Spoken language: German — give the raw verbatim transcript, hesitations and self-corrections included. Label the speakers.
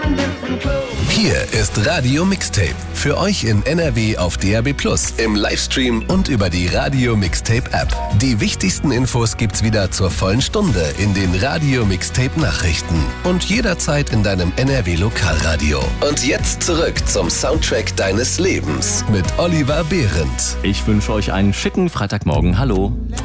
Speaker 1: Hier ist Radio Mixtape. Für euch in N R W auf D A B plus, im Livestream und über die Radio Mixtape App. Die wichtigsten Infos gibt's wieder zur vollen Stunde in den Radio Mixtape Nachrichten. Und jederzeit in deinem N R W Lokalradio. Und jetzt zurück zum Soundtrack deines Lebens mit Oliver Behrendt.
Speaker 2: Ich wünsche euch einen schicken Freitagmorgen. Hallo.